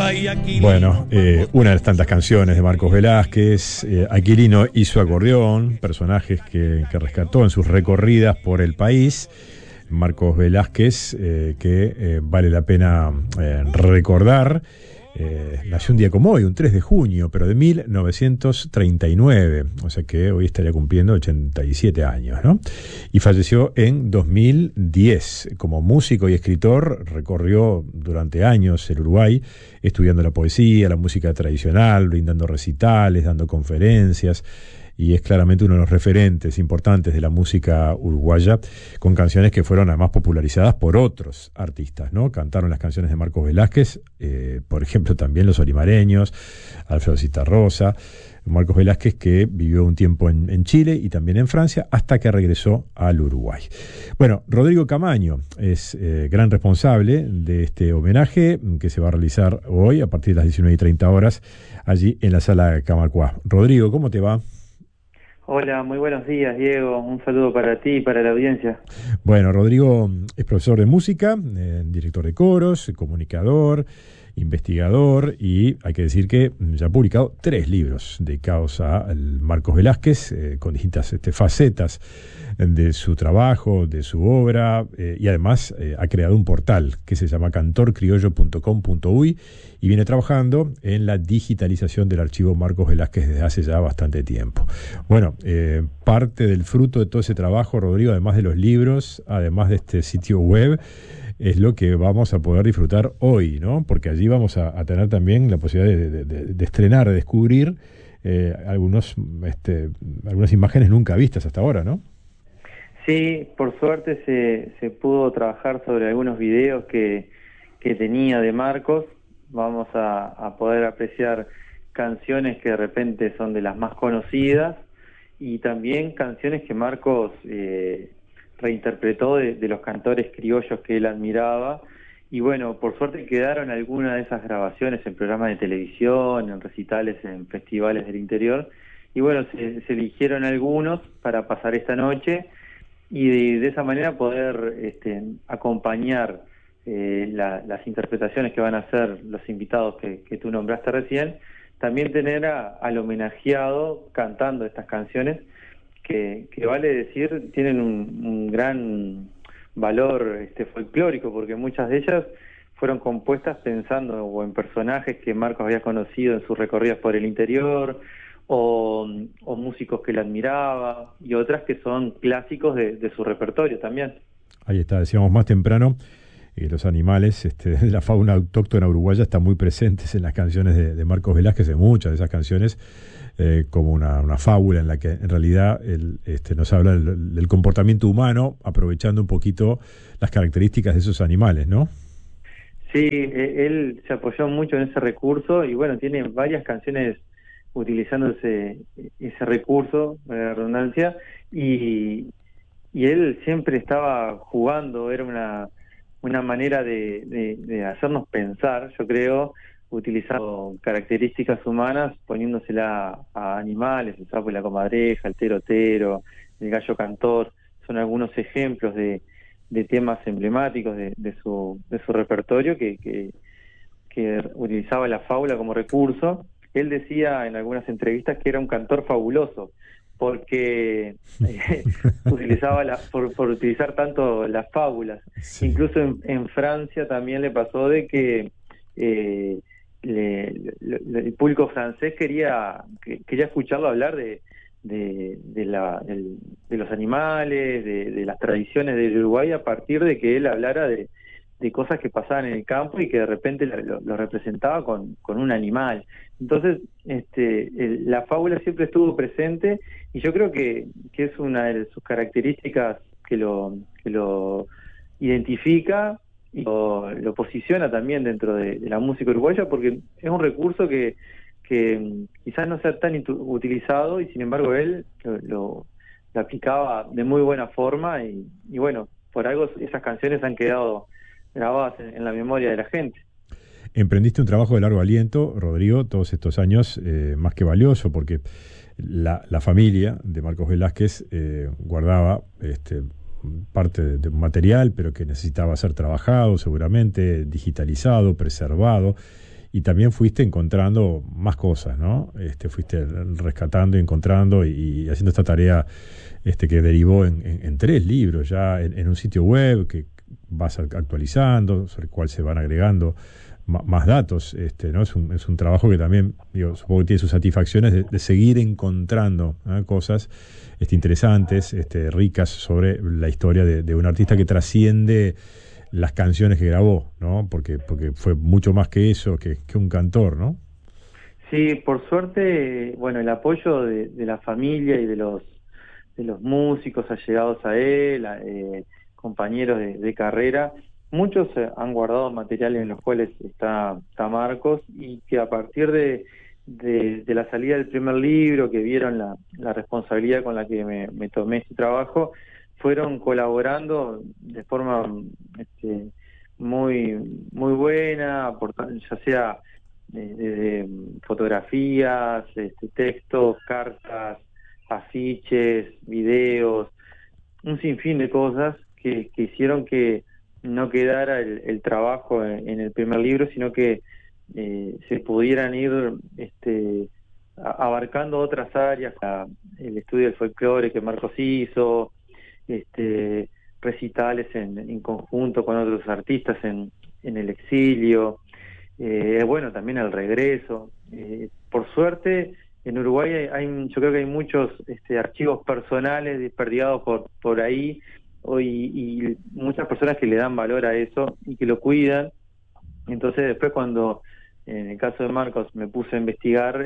Bueno, una de las tantas canciones de Marcos Velázquez, Aquilino y su acordeón, personajes que rescató en sus recorridas por el país. Marcos Velázquez, que vale la pena recordar. Nació un día como hoy, un 3 de junio, pero de 1939, o sea que hoy estaría cumpliendo 87 años, ¿no? Y falleció en 2010. Como músico y escritor, recorrió durante años el Uruguay, estudiando la poesía, la música tradicional, brindando recitales, dando conferencias, y es claramente uno de los referentes importantes de la música uruguaya, con canciones que fueron además popularizadas por otros artistas, ¿no? Cantaron las canciones de Marcos Velázquez, por ejemplo también los Olimareños, Alfredo Zitarrosa. Marcos Velázquez, que vivió un tiempo en Chile y también en Francia, hasta que regresó al Uruguay. Bueno, Rodrigo Camaño es gran responsable de este homenaje que se va a realizar hoy a partir de las 19:30 horas allí en la Sala Camacuá. Rodrigo, ¿cómo te va? Hola, muy buenos días, Diego. Un saludo para ti y para la audiencia. Bueno, Rodrigo es profesor de música, director de coros, comunicador, investigador, y hay que decir que ya ha publicado 3 libros dedicados a Marcos Velázquez, con distintas facetas de su trabajo, de su obra, y además ha creado un portal que se llama cantorcriollo.com.uy y viene trabajando en la digitalización del archivo Marcos Velázquez desde hace ya bastante tiempo. Bueno, parte del fruto de todo ese trabajo, Rodrigo, además de los libros, además de este sitio web, es lo que vamos a poder disfrutar hoy, ¿no? Porque allí vamos a tener también la posibilidad de estrenar, de descubrir algunas imágenes nunca vistas hasta ahora, ¿no? Sí, por suerte se pudo trabajar sobre algunos videos que tenía de Marcos. Vamos a poder apreciar canciones que de repente son de las más conocidas y también canciones que Marcos reinterpretó de los cantores criollos que él admiraba. Y bueno, por suerte quedaron algunas de esas grabaciones en programas de televisión, en recitales, en festivales del interior. Y bueno, se eligieron algunos para pasar esta noche y de esa manera poder acompañar las interpretaciones que van a hacer los invitados que tú nombraste recién. También tener al homenajeado cantando estas canciones que vale decir tienen un gran valor folclórico, porque muchas de ellas fueron compuestas pensando o en personajes que Marcos había conocido en sus recorridas por el interior o músicos que le admiraba, y otras que son clásicos de su repertorio también. Ahí está, decíamos más temprano, los animales de la fauna autóctona uruguaya están muy presentes en las canciones de Marcos Velázquez, en muchas de esas canciones, como una fábula en la que en realidad nos habla del comportamiento humano, aprovechando un poquito las características de esos animales, ¿no? Sí, él se apoyó mucho en ese recurso y bueno, tiene varias canciones utilizando ese recurso, la redundancia, y él siempre estaba jugando, era una manera de hacernos pensar, yo creo, utilizando características humanas, poniéndosela a animales, el sapo y la comadreja, el tero, el gallo cantor. Son algunos ejemplos de temas emblemáticos de su repertorio que utilizaba la fábula como recurso. Él decía en algunas entrevistas que era un cantor fabuloso, porque utilizaba por utilizar tanto las fábulas. Sí. Incluso en Francia también le pasó de que el público francés quería escucharlo hablar de los animales, de las tradiciones del Uruguay, a partir de que él hablara de cosas que pasaban en el campo y que de repente lo representaba con un animal. Entonces, la fábula siempre estuvo presente, y yo creo que es una de sus características que lo identifica y lo posiciona también dentro de la música uruguaya, porque es un recurso que quizás no sea tan utilizado, y sin embargo él lo aplicaba de muy buena forma, y bueno, por algo esas canciones han quedado grabadas en la memoria de la gente. Emprendiste un trabajo de largo aliento, Rodrigo, todos estos años, más que valioso, porque la familia de Marcos Velázquez guardaba parte de un material, pero que necesitaba ser trabajado, seguramente, digitalizado, preservado, y también fuiste encontrando más cosas, ¿no? Fuiste rescatando y encontrando y haciendo esta tarea que derivó en 3 libros, ya en un sitio web que vas actualizando, sobre el cual se van agregando más datos, ¿no? Es un trabajo que también, digo, supongo que tiene sus satisfacciones de seguir encontrando cosas interesantes, ricas sobre la historia de un artista que trasciende las canciones que grabó, ¿no? Porque fue mucho más que eso, que un cantor, ¿no? Sí, por suerte, bueno, el apoyo de la familia y de los músicos allegados a él, compañeros de carrera, muchos han guardado materiales en los cuales está Marcos, y que a partir de la salida del primer libro, que vieron la responsabilidad con la que me tomé este trabajo, fueron colaborando de forma muy muy buena, ya sea desde fotografías, textos, cartas, afiches, videos, un sinfín de cosas que hicieron que no quedara el trabajo en el primer libro, sino que se pudieran ir abarcando otras áreas, el estudio del folclore que Marcos hizo, recitales en conjunto con otros artistas en el exilio, bueno, también el regreso. Por suerte, en Uruguay yo creo que hay muchos archivos personales desperdigados por ahí, y muchas personas que le dan valor a eso y que lo cuidan. Entonces después, cuando en el caso de Marcos me puse a investigar,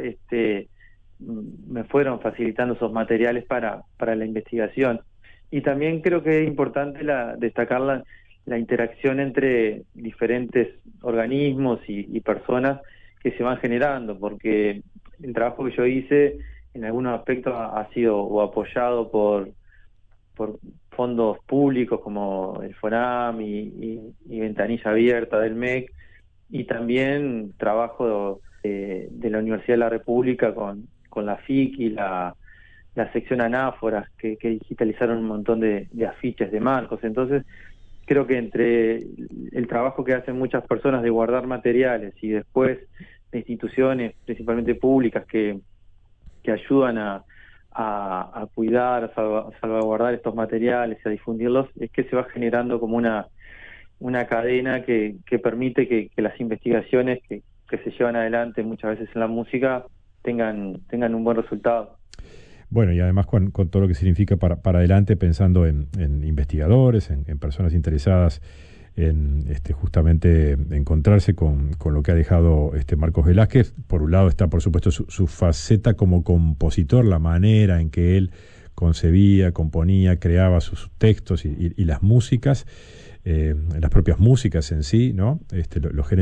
me fueron facilitando esos materiales para la investigación. Y también creo que es importante destacar la interacción entre diferentes organismos y personas que se van generando, porque el trabajo que yo hice en algunos aspectos ha sido o apoyado por fondos públicos como el FONAM y Ventanilla Abierta del MEC, y también trabajo de la Universidad de la República con la FIC y la sección Anáforas, que digitalizaron un montón de afiches de Marcos. Entonces creo que entre el trabajo que hacen muchas personas de guardar materiales, y después de instituciones principalmente públicas que ayudan a cuidar, a salvaguardar estos materiales y a difundirlos, es que se va generando como una cadena que permite que las investigaciones que se llevan adelante muchas veces en la música tengan un buen resultado. Bueno, y además con todo lo que significa para adelante, pensando en investigadores, en personas interesadas en justamente encontrarse con lo que ha dejado Marcos Velázquez. Por un lado está, por supuesto, su faceta como compositor, la manera en que él concebía, componía, creaba sus textos y las músicas, las propias músicas en sí, ¿no? Los géneros